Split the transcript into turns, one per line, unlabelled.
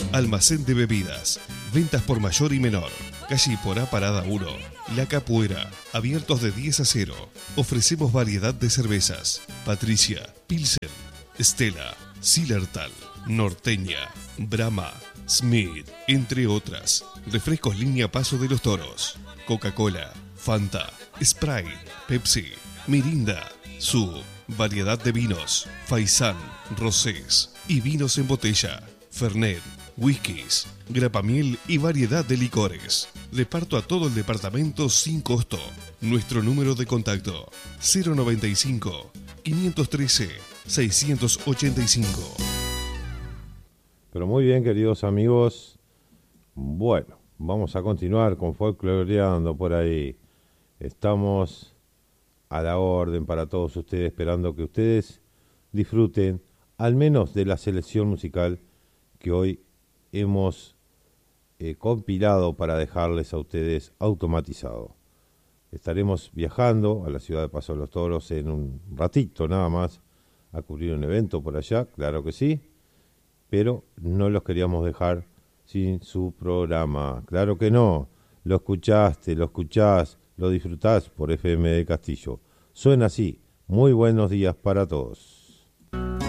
Almacén de bebidas, ventas por mayor y menor. Calle Porá Parada 1, La Capuera, abiertos de 10 a 0. Ofrecemos variedad de cervezas: Patricia, Pilsen, Stella, Zillertal, Norteña, Brahma, Smith, entre otras. Refrescos línea Paso de los Toros, Coca-Cola, Fanta, Sprite, Pepsi, Mirinda, Sub, variedad de vinos, Faisán, Rosés y vinos en botella, Fernet, whiskies, grapamiel y variedad de licores. Reparto a todo el departamento sin costo. Nuestro número de contacto: 095 513 685.
Pero muy bien, queridos amigos. Bueno, vamos a continuar con folcloreando por ahí. Estamos a la orden para todos ustedes, esperando que ustedes disfruten al menos de la selección musical que hoy hemos compilado para dejarles a ustedes automatizado. Estaremos viajando a la ciudad de Paso de los Toros en un ratito nada más a cubrir un evento por allá, claro que sí, pero no los queríamos dejar sin su programa. Claro que no, lo escuchaste, lo escuchás, lo disfrutás por FM de Castillo. Suena así. Muy buenos días para todos.